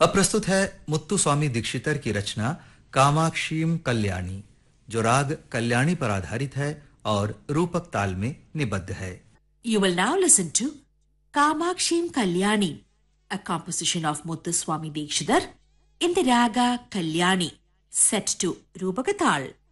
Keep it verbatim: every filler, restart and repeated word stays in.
अब प्रस्तुत है मुत्तुस्वामी दीक्षितर की रचना कामाक्षीम कल्याणी, जो राग कल्याणी पर आधारित है और रूपक ताल में निबद्ध है। You will now listen to Kamakshim Kalyani, a composition of Muthuswami Dikshitar in the raga Kalyani, set to Rupakatal.